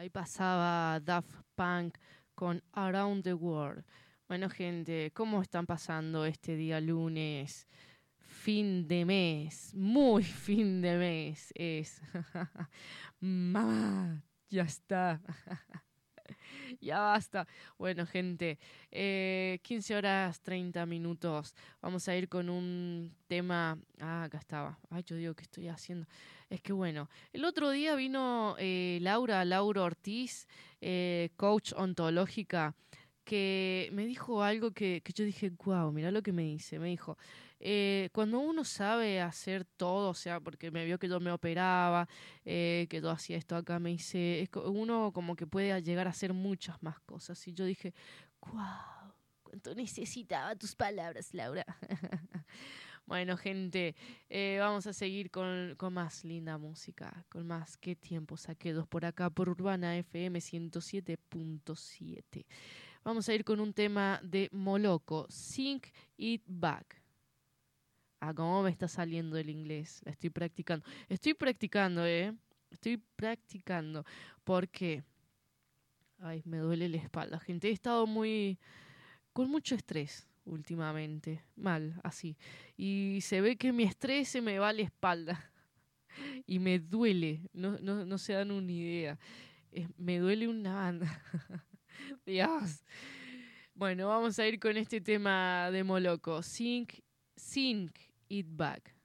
Ahí pasaba Daft Punk con Around the World. Bueno, gente, ¿cómo están pasando este día lunes? Fin de mes, muy fin de mes es. Mamá, ya está. Ya basta. Bueno, gente, 15 horas 30 minutos. Vamos a ir con un tema. Ah, acá estaba. Ay, yo digo, ¿qué estoy haciendo? Es que bueno, el otro día vino Laura Ortiz, coach ontológica, que me dijo algo que yo dije, wow, mirá lo que me dice. Me dijo, cuando uno sabe hacer todo, o sea, porque me vio que yo me operaba, que yo hacía esto acá, me dice, uno como que puede llegar a hacer muchas más cosas. Y yo dije, wow, cuánto necesitaba tus palabras, Laura. Bueno, gente, vamos a seguir con más linda música, con más ¿Qué tiempo saqué dos por acá por Urbana FM 107.7? Vamos a ir con un tema de Moloco, Think It Back. Ah, cómo me está saliendo el inglés. La estoy practicando. Estoy practicando, ¿eh? Estoy practicando. ¿Por qué? Ay, me duele la espalda, gente. He estado con mucho estrés últimamente. Mal, así. Y se ve que mi estrés se me va a la espalda. Y me duele. No se dan una idea. Me duele una banda. Dios. Bueno, vamos a ir con este tema de Moloco. Think It Back.